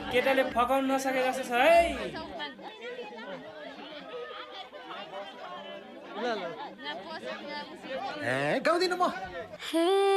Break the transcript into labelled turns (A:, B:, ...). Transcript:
A: केटाले फकाउन नसके जस्तो छ है
B: गाउँदिन म